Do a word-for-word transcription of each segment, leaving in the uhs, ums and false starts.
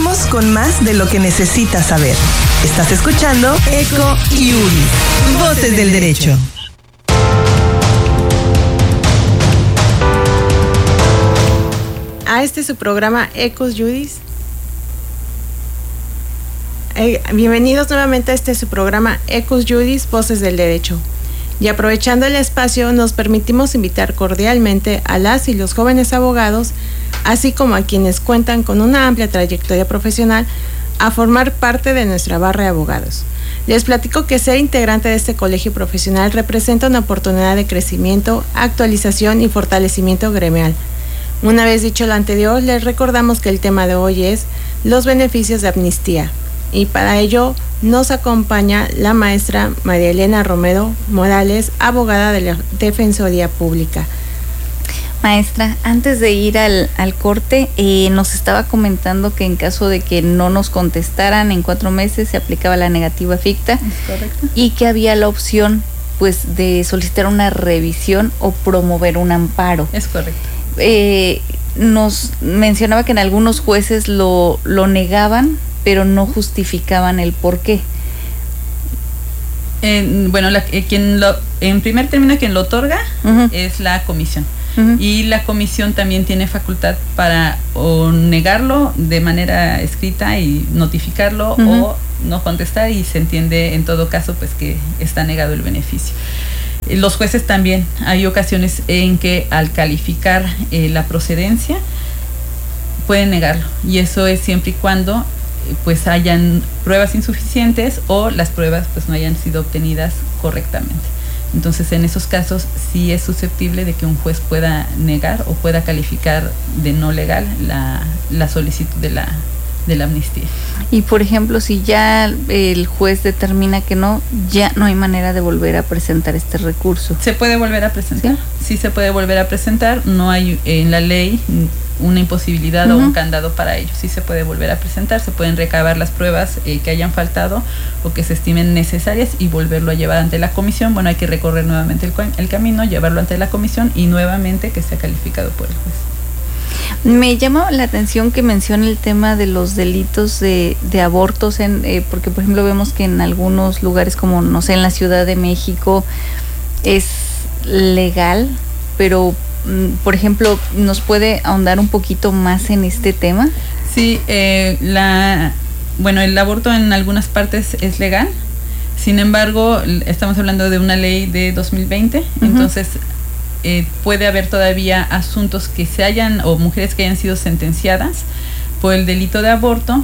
Regresamos con más de lo que necesitas saber. Estás escuchando Eco y Uri, Voces del Derecho. A este es su programa Ecos Juris. Eh, bienvenidos nuevamente a este su programa Ecos Juris, Voces del Derecho. Y aprovechando el espacio, nos permitimos invitar cordialmente a las y los jóvenes abogados, así como a quienes cuentan con una amplia trayectoria profesional, a formar parte de nuestra barra de abogados. Les platico que ser integrante de este colegio profesional representa una oportunidad de crecimiento, actualización y fortalecimiento gremial. Una vez dicho lo anterior, les recordamos que el tema de hoy es los beneficios de amnistía. Y para ello nos acompaña la maestra María Elena Romero Morales, abogada de la Defensoría Pública. Maestra, antes de ir al, al corte, eh, nos estaba comentando que en caso de que no nos contestaran en cuatro meses se aplicaba la negativa ficta. Es correcto. Y que había la opción pues de solicitar una revisión o promover un amparo. Es correcto. Eh, nos mencionaba que en algunos jueces lo, lo negaban, pero no justificaban el por qué. Eh, bueno, la, eh, quien lo, en primer término, quien lo otorga uh-huh. es la comisión. Uh-huh. Y la comisión también tiene facultad para o negarlo de manera escrita y notificarlo uh-huh. o no contestar, y se entiende en todo caso pues que está negado el beneficio. Los jueces también, hay ocasiones en que al calificar eh, la procedencia pueden negarlo, y eso es siempre y cuando pues hayan pruebas insuficientes o las pruebas pues no hayan sido obtenidas correctamente. Entonces en esos casos sí es susceptible de que un juez pueda negar o pueda calificar de no legal la, la solicitud de la, de la amnistía. Y por ejemplo, si ya el juez determina que no, ya no hay manera de volver a presentar este recurso. ¿Se puede volver a presentar? Sí, sí se puede volver a presentar. No hay en la ley una imposibilidad uh-huh. o un candado para ello. Sí se puede volver a presentar, se pueden recabar las pruebas eh, que hayan faltado o que se estimen necesarias y volverlo a llevar ante la comisión. Bueno, hay que recorrer nuevamente el, el camino, llevarlo ante la comisión y nuevamente que sea calificado por el juez. Me llama la atención que menciona el tema de los delitos de, de abortos, en, eh, porque por ejemplo vemos que en algunos lugares como, no sé, en la Ciudad de México es legal, pero por ejemplo, ¿nos puede ahondar un poquito más en este tema? Sí, eh, la, bueno, el aborto en algunas partes es legal, sin embargo, estamos hablando de una ley de dos mil veinte, uh-huh. entonces eh, puede haber todavía asuntos que se hayan, o mujeres que hayan sido sentenciadas por el delito de aborto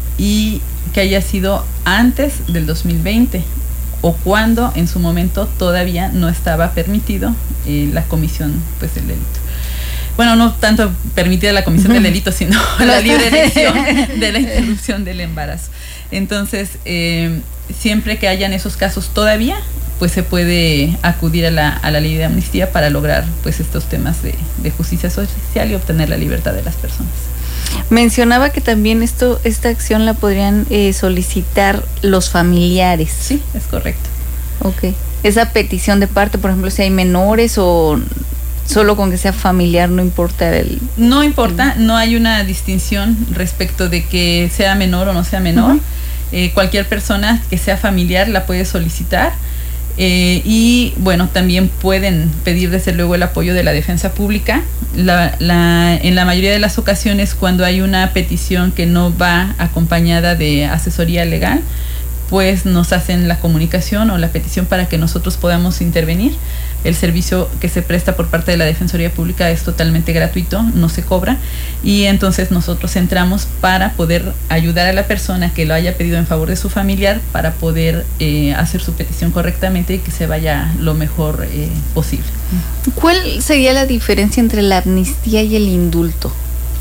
y que haya sido antes del dos mil veinte, o cuando en su momento todavía no estaba permitido eh, la comisión pues del delito. Bueno, no tanto permitida la comisión del delito, sino la libre elección de la interrupción del embarazo. Entonces, eh, siempre que hayan esos casos todavía, pues se puede acudir a la, a la ley de amnistía para lograr pues estos temas de, de justicia social y obtener la libertad de las personas. Mencionaba que también esto, esta acción la podrían eh, solicitar los familiares. Sí, es correcto. Ok. Esa petición de parte, por ejemplo, si hay menores o solo con que sea familiar, no importa el... No importa, el... no hay una distinción respecto de que sea menor o no sea menor. Uh-huh. Eh, cualquier persona que sea familiar la puede solicitar. Eh, y bueno, también pueden pedir desde luego el apoyo de la defensa pública. La, la, en la mayoría de las ocasiones, cuando hay una petición que no va acompañada de asesoría legal, pues nos hacen la comunicación o la petición para que nosotros podamos intervenir. El servicio que se presta por parte de la Defensoría Pública es totalmente gratuito, no se cobra, y entonces nosotros entramos para poder ayudar a la persona que lo haya pedido en favor de su familiar para poder eh, hacer su petición correctamente y que se vaya lo mejor eh, posible. ¿Cuál sería la diferencia entre la amnistía y el indulto?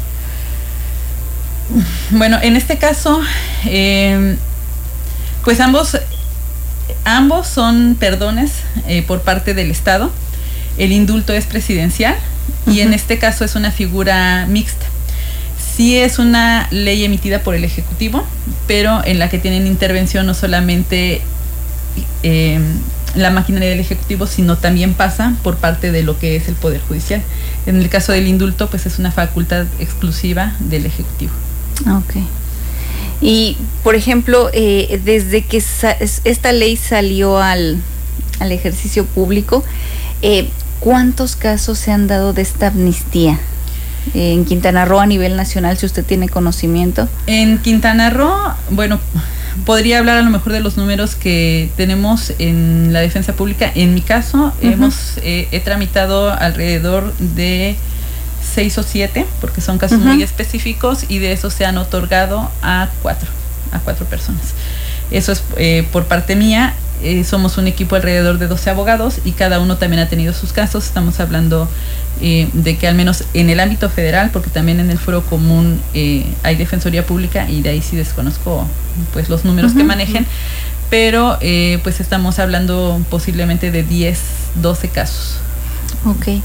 Bueno, en este caso, eh, pues ambos... Ambos son perdones eh, por parte del Estado. El indulto es presidencial uh-huh. y en este caso es una figura mixta. Sí es una ley emitida por el Ejecutivo, pero en la que tienen intervención no solamente eh, la maquinaria del Ejecutivo, sino también pasa por parte de lo que es el Poder Judicial. En el caso del indulto, pues es una facultad exclusiva del Ejecutivo. Ok. Y, por ejemplo, eh, desde que sa- esta ley salió al, al ejercicio público, eh, ¿cuántos casos se han dado de esta amnistía? Eh, en Quintana Roo a nivel nacional, si usted tiene conocimiento. En Quintana Roo, bueno, podría hablar a lo mejor de los números que tenemos en la defensa pública. En mi caso, uh-huh. hemos eh, he tramitado alrededor de seis o siete, porque son casos uh-huh. muy específicos, y de esos se han otorgado a cuatro, a cuatro personas. Eso es eh, por parte mía. Eh, somos un equipo alrededor de doce abogados y cada uno también ha tenido sus casos. Estamos hablando eh, de que al menos en el ámbito federal, porque también en el fuero común eh, hay defensoría pública, y de ahí sí desconozco pues los números uh-huh. que manejen, pero eh, pues estamos hablando posiblemente de diez, doce casos. Ok.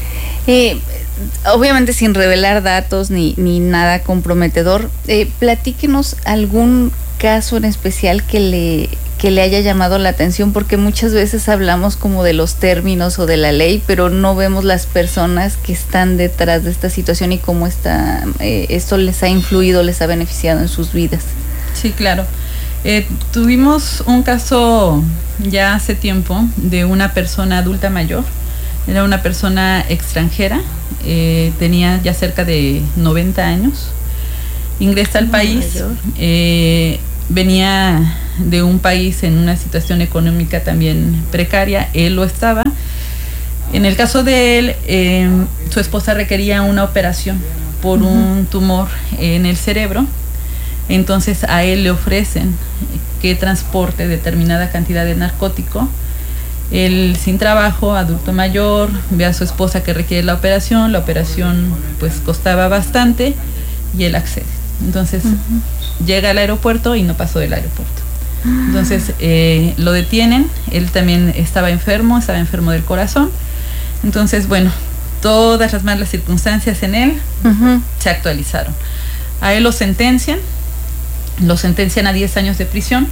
Eh, obviamente sin revelar datos ni, ni nada comprometedor, eh, platíquenos algún caso en especial que le que le haya llamado la atención, porque muchas veces hablamos como de los términos o de la ley, pero no vemos las personas que están detrás de esta situación y cómo está, eh, esto les ha influido, les ha beneficiado en sus vidas. Sí, claro. Eh, tuvimos un caso ya hace tiempo de una persona adulta mayor. Era una persona extranjera, eh, tenía ya cerca de noventa años, ingresa al país, eh, venía de un país en una situación económica también precaria, él lo estaba. En el caso de él, eh, su esposa requería una operación por uh-huh. un tumor en el cerebro, entonces a él le ofrecen que transporte determinada cantidad de narcótico. Él sin trabajo, adulto mayor, ve a su esposa que requiere la operación, la operación pues costaba bastante y él accede. Entonces uh-huh. llega al aeropuerto y no pasó del aeropuerto. Entonces eh, lo detienen, él también estaba enfermo, estaba enfermo del corazón. Entonces, bueno, todas las malas circunstancias en él uh-huh. se actualizaron. A él lo sentencian, lo sentencian a diez años de prisión.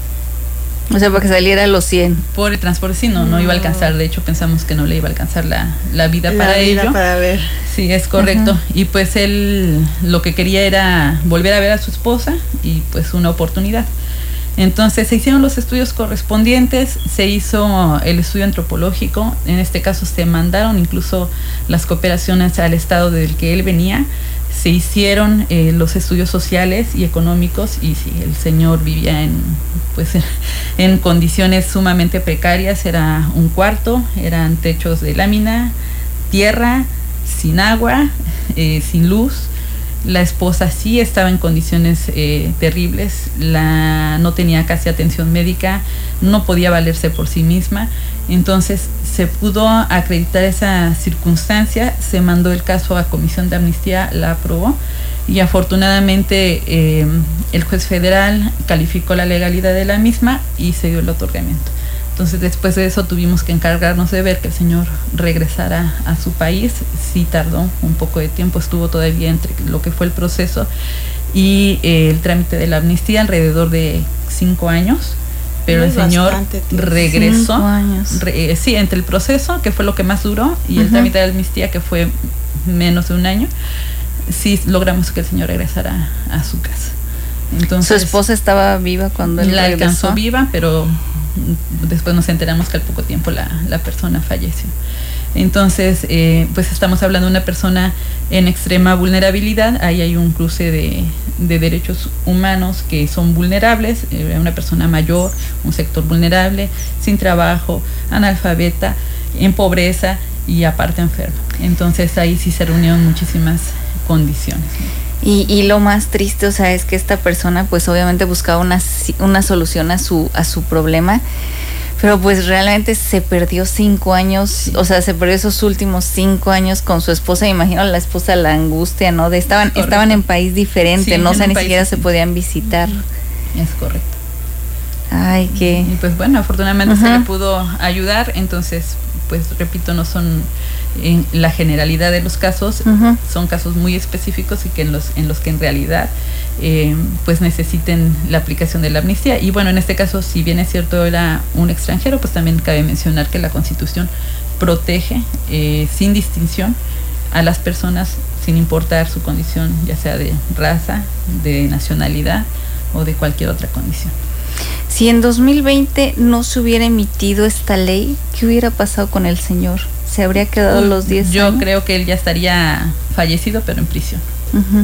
O sea, para que saliera a los cien. Por el transporte, sí, no, no, no iba a alcanzar. De hecho, pensamos que no le iba a alcanzar la, la vida la para vida ello. para ver. Sí, es correcto. Uh-huh. Y pues él lo que quería era volver a ver a su esposa y pues una oportunidad. Entonces se hicieron los estudios correspondientes, se hizo el estudio antropológico. En este caso se mandaron incluso las cooperaciones al estado del que él venía. Se hicieron eh, los estudios sociales y económicos, y sí, el señor vivía en pues en, en condiciones sumamente precarias. Era un cuarto, eran techos de lámina, tierra, sin agua, eh, sin luz. La esposa sí estaba en condiciones eh, terribles, la, no tenía casi atención médica, no podía valerse por sí misma. Entonces se pudo acreditar esa circunstancia, se mandó el caso a Comisión de Amnistía, la aprobó, y afortunadamente eh, el juez federal calificó la legalidad de la misma y se dio el otorgamiento. Entonces después de eso tuvimos que encargarnos de ver que el señor regresara a su país. Sí tardó un poco de tiempo, estuvo todavía entre lo que fue el proceso y eh, el trámite de la amnistía, alrededor de cinco años. Pero Muy el señor regresó. Cinco años. Re, eh, sí, entre el proceso, que fue lo que más duró, y uh-huh. el trámite de la amnistía, que fue menos de un año, sí logramos que el señor regresara a su casa. Entonces, ¿su esposa estaba viva cuando él la regresó? alcanzó viva, pero después nos enteramos que al poco tiempo la, la persona falleció. Entonces, eh, pues estamos hablando de una persona en extrema vulnerabilidad. Ahí hay un cruce de, de derechos humanos que son vulnerables. Eh, una persona mayor, un sector vulnerable, sin trabajo, analfabeta, en pobreza y aparte enferma. Entonces ahí sí se reunieron muchísimas condiciones. Y, y lo más triste, o sea, es que esta persona pues obviamente buscaba una, una solución a su, a su problema, pero pues realmente se perdió cinco años, sí. O sea, se perdió esos últimos cinco años con su esposa. Me imagino la esposa, la angustia, ¿no? De estaban, estaban en país diferente, sí, no, o sea, ni siquiera se podían visitar. Es correcto. Ay, qué... Y pues bueno, afortunadamente uh-huh. se le pudo ayudar. Entonces, pues repito, no son en la generalidad de los casos, uh-huh. son casos muy específicos y que en los en los que en realidad eh, pues necesiten la aplicación de la amnistía. Y bueno, en este caso, si bien es cierto era un extranjero, pues también cabe mencionar que la Constitución protege eh, sin distinción a las personas sin importar su condición, ya sea de raza, de nacionalidad, o de cualquier otra condición. Si en dos mil veinte no se hubiera emitido esta ley, ¿qué hubiera pasado con el señor? ¿Se habría quedado los diez Yo años? creo que él ya estaría fallecido, pero en prisión. Uh-huh.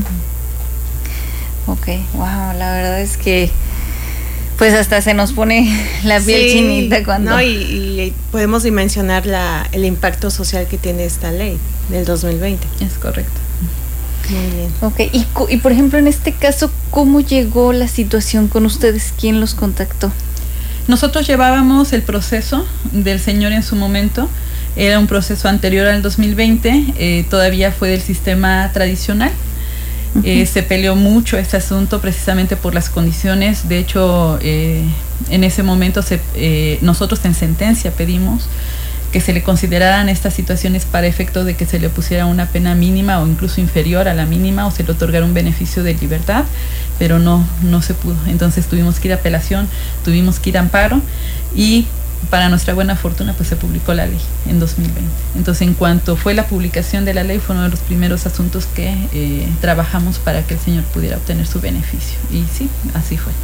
Ok, wow, la verdad es que pues hasta se nos pone la piel Sí, chinita cuando... No, y, y podemos dimensionar la, el impacto social que tiene esta ley del dos mil veinte. Es correcto. Muy bien. Ok, y, y por ejemplo en este caso, ¿cómo llegó la situación con ustedes? ¿Quién los contactó? Nosotros llevábamos el proceso del señor en su momento. Era un proceso anterior al dos mil veinte, eh, todavía fue del sistema tradicional. Uh-huh. Eh, se peleó mucho este asunto precisamente por las condiciones. De hecho, eh, en ese momento se, eh, nosotros en sentencia pedimos que se le consideraran estas situaciones para efecto de que se le pusiera una pena mínima o incluso inferior a la mínima, o se le otorgara un beneficio de libertad, pero no, no se pudo. Entonces tuvimos que ir a apelación, tuvimos que ir a amparo, y para nuestra buena fortuna pues se publicó la ley en dos mil veinte. Entonces, en cuanto fue la publicación de la ley, fue uno de los primeros asuntos que eh, trabajamos para que el señor pudiera obtener su beneficio, y sí, así fue.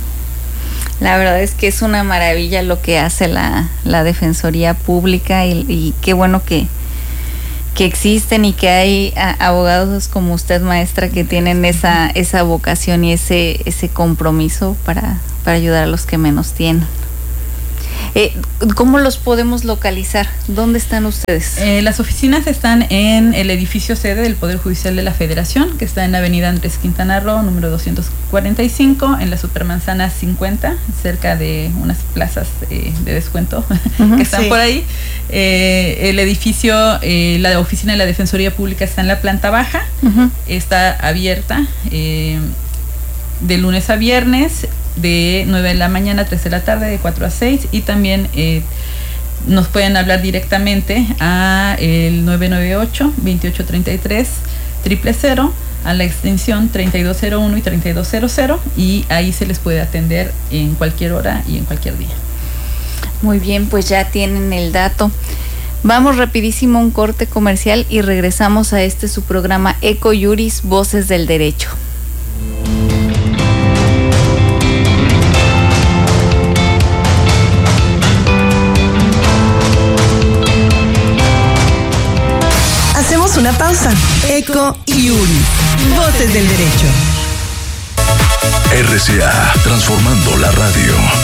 La verdad es que es una maravilla lo que hace la, la Defensoría Pública, y, y qué bueno que, que existen y que hay a, abogados como usted, maestra, que tienen esa, esa vocación y ese, ese compromiso para, para ayudar a los que menos tienen. Eh, ¿Cómo los podemos localizar? ¿Dónde están ustedes? Eh, las oficinas están en el edificio sede del Poder Judicial de la Federación, que está en la avenida Andrés Quintana Roo, número doscientos cuarenta y cinco, en la Supermanzana cincuenta, cerca de unas plazas eh, de descuento uh-huh, que están sí. por ahí. Eh, el edificio, eh, la oficina de la Defensoría Pública está en la planta baja, uh-huh. está abierta eh, de lunes a viernes, de nueve de la mañana a tres de la tarde, de cuatro a seis, y también eh, nos pueden hablar directamente a el nueve nueve ocho, veintiocho treinta y tres, cero cero cero, a la extensión treinta y dos cero uno y treinta y dos cero cero, y ahí se les puede atender en cualquier hora y en cualquier día. Muy bien, pues ya tienen el dato. Vamos rapidísimo a un corte comercial y regresamos a este su programa Eco Juris, Voces del Derecho. Hacemos una pausa. Eco y Uri, Voces del Derecho. R C A, transformando la radio.